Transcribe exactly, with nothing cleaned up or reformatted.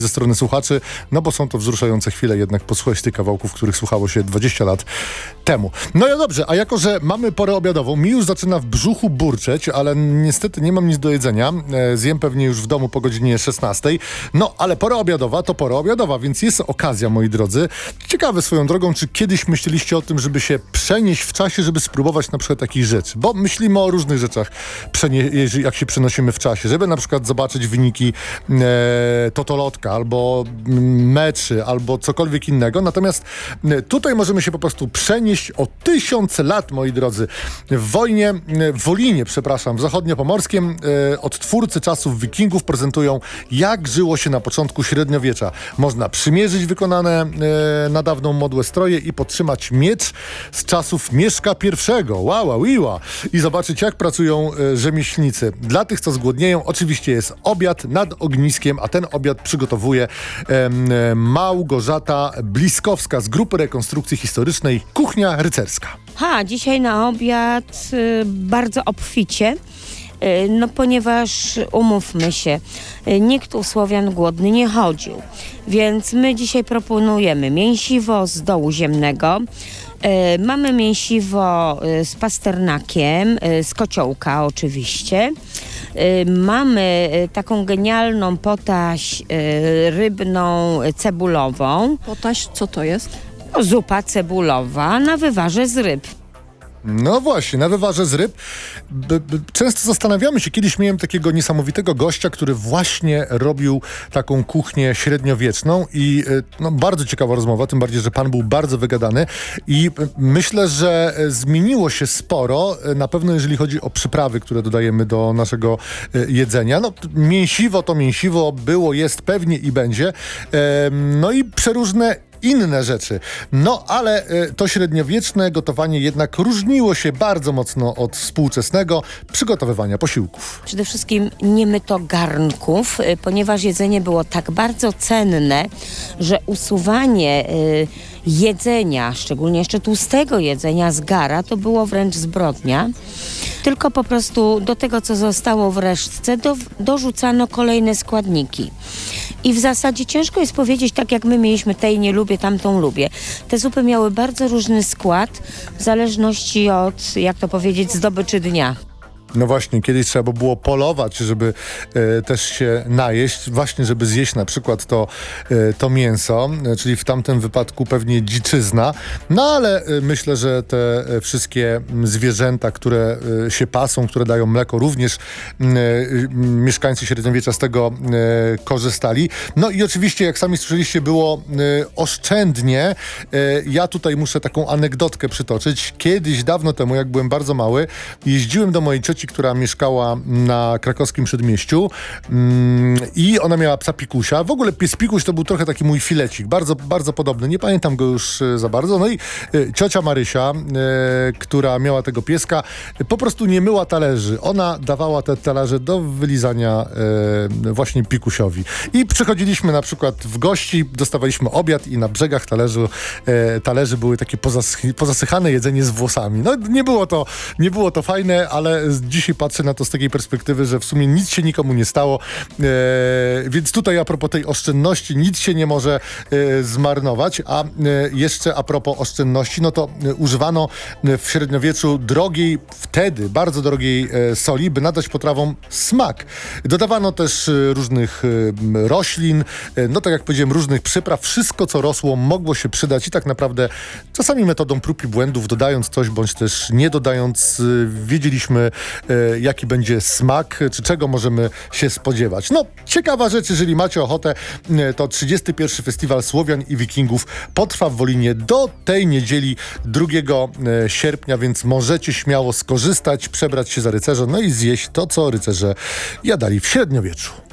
ze strony słuchaczy, no bo są to wzruszające chwile jednak posłuchać tych kawałków, których słuchało się dwadzieścia lat temu. No i dobrze, a jako, że mamy porę obiadową, mi już zaczyna w brzuchu burczeć, ale niestety nie mam nic do jedzenia. E, zjem pewnie już w domu po godzinie szesnastej. No, ale pora obiadowa to pora obiadowa, więc jest okazja, moi drodzy. Ciekawe swoją drogą, czy kiedyś myśleliście o tym, żeby się przenieść w czasie, żeby spróbować na przykład takich rzeczy, bo myślimy o różnych rzeczach, przenie- jak się przenosimy w czasie, żeby na przykład zobaczyć wyniki e, totolotka, albo meczy, albo cokolwiek innego. Natomiast tutaj możemy się po prostu przenieść o tysiące lat, moi drodzy. W wojnie, w Wolinie, przepraszam, w zachodniopomorskiem e, odtwórcy czasów wikingów prezentują, jak żyło się na początku średniowiecza. Można przymierzyć wykonane e, na dawną modłę stroje i podtrzymać miecz z czasów Mieszka pierwszego. Wow, wiła. I zobaczyć, jak pracują e, rzemieślnicy. Dla tych, co zgłodnieją, oczywiście jest obiad nad ogniskiem, a ten obiad przygotowuje e, Małgorzata Bliskowska z Grupy Rekonstrukcji Historycznej Kuchnia Rycerska. Ha, dzisiaj na obiad y, bardzo obficie, y, no ponieważ umówmy się, y, nikt u Słowian głodny nie chodził, więc my dzisiaj proponujemy mięsiwo z dołu ziemnego. Y, mamy mięsiwo y, z pasternakiem, y, z kociołka oczywiście. Y, mamy y, taką genialną potaś y, rybną, y, cebulową. Potaś, co to jest? No, zupa cebulowa na wywarze z ryb. No właśnie, na wywarze z ryb. B- b- często zastanawiamy się, kiedyś miałem takiego niesamowitego gościa, który właśnie robił taką kuchnię średniowieczną i y, no, bardzo ciekawa rozmowa, tym bardziej, że pan był bardzo wygadany i y, myślę, że y, zmieniło się sporo, y, na pewno jeżeli chodzi o przyprawy, które dodajemy do naszego y, jedzenia. No, mięsiwo to mięsiwo, było, jest, pewnie i będzie. Y, no i przeróżne inne rzeczy. No, ale y, to średniowieczne gotowanie jednak różniło się bardzo mocno od współczesnego przygotowywania posiłków. Przede wszystkim nie myto garnków, y, ponieważ jedzenie było tak bardzo cenne, że usuwanie y, jedzenia, szczególnie jeszcze tłustego jedzenia z gara, to było wręcz zbrodnia. Tylko po prostu do tego, co zostało w resztce, do, dorzucano kolejne składniki. I w zasadzie ciężko jest powiedzieć, tak jak my mieliśmy tej nie lubię, tamtą lubię. Te zupy miały bardzo różny skład, w zależności od, jak to powiedzieć, zdobyczy dnia. No właśnie, kiedyś trzeba było polować, żeby e, też się najeść, właśnie żeby zjeść na przykład to, e, to mięso, e, czyli w tamtym wypadku pewnie dziczyzna. No ale e, myślę, że te e, wszystkie zwierzęta, które e, się pasą, które dają mleko, również e, mieszkańcy średniowiecza z tego e, korzystali. No i oczywiście, jak sami słyszeliście, było e, oszczędnie. E, ja tutaj muszę taką anegdotkę przytoczyć. Kiedyś, dawno temu, jak byłem bardzo mały, jeździłem do mojej cioci, która mieszkała na krakowskim przedmieściu mm, i ona miała psa Pikusia. W ogóle pies Pikuś to był trochę taki mój filecik, bardzo, bardzo podobny. Nie pamiętam go już e, za bardzo. No i e, ciocia Marysia, e, która miała tego pieska, e, po prostu nie myła talerzy. Ona dawała te talerze do wylizania e, właśnie Pikusiowi. I przychodziliśmy na przykład w gości, dostawaliśmy obiad i na brzegach talerzu, e, talerzy były takie pozasy, pozasychane jedzenie z włosami. No nie było to, nie było to fajne, ale dzisiaj patrzę na to z takiej perspektywy, że w sumie nic się nikomu nie stało, e, więc tutaj a propos tej oszczędności nic się nie może e, zmarnować, a e, jeszcze a propos oszczędności, no to e, używano w średniowieczu drogiej, wtedy bardzo drogiej e, soli, by nadać potrawom smak. Dodawano też e, różnych e, roślin, e, no tak jak powiedziałem, różnych przypraw, wszystko co rosło mogło się przydać i tak naprawdę czasami metodą prób i błędów, dodając coś bądź też nie dodając, e, wiedzieliśmy E, jaki będzie smak, czy czego możemy się spodziewać. No, ciekawa rzecz, jeżeli macie ochotę, e, to trzydziesty pierwszy Festiwal Słowian i Wikingów potrwa w Wolinie do tej niedzieli drugiego sierpnia, więc możecie śmiało skorzystać, przebrać się za rycerza, no i zjeść to, co rycerze jadali w średniowieczu.